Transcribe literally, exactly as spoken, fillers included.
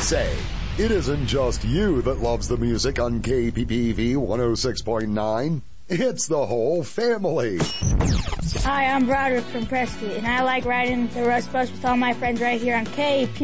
say, it isn't just you that loves the music on K P P V one oh six point nine. It's the whole family. Hi, I'm Broderick from Prescott, and I like riding the Rust Bus with all my friends right here on K P